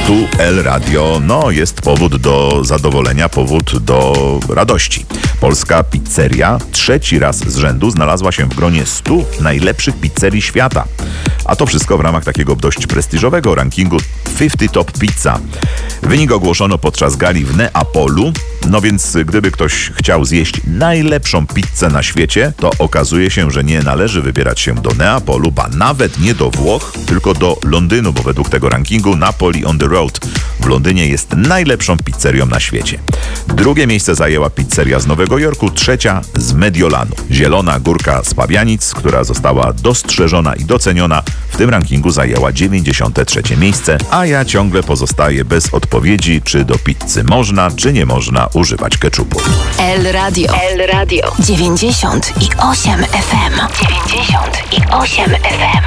Tu El Radio, jest powód do zadowolenia, powód do radości. Polska pizzeria trzeci raz z rzędu znalazła się w gronie 100 najlepszych pizzerii świata. A to wszystko w ramach takiego dość prestiżowego rankingu 50 Top Pizza. Wynik ogłoszono podczas gali w Neapolu, więc gdyby ktoś chciał zjeść najlepszą pizzę na świecie, to okazuje się, że nie należy wybierać się do Neapolu, ba nawet nie do Włoch, tylko do Londynu, bo według tego rankingu Napoli on the Road w Londynie jest najlepszą pizzerią na świecie. Drugie miejsce zajęła pizzeria z Nowego Jorku, trzecia z Mediolanu. Zielona Górka z Pabianic, która została dostrzeżona i doceniona, w tym rankingu zajęła 93. miejsce, a ja ciągle pozostaję bez odpowiedzi, czy do pizzy można, czy nie można używać keczupu. El Radio 98 FM. 98 FM.